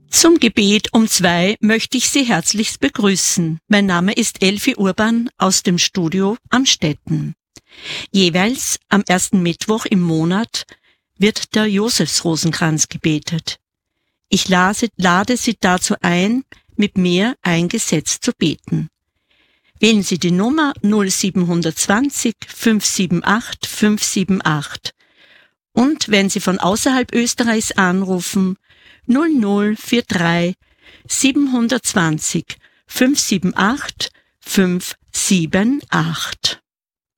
Zum Gebet um 2 möchte ich Sie herzlichst begrüßen. Mein Name ist Elfi Urban aus dem Studio Amstetten. Jeweils am ersten Mittwoch im Monat wird der Josefsrosenkranz gebetet. Ich lade Sie dazu ein, mit mir ein Gesetz zu beten. Wählen Sie die Nummer 0720 578 578. Und wenn Sie von außerhalb Österreichs anrufen, 0043 720 578 578.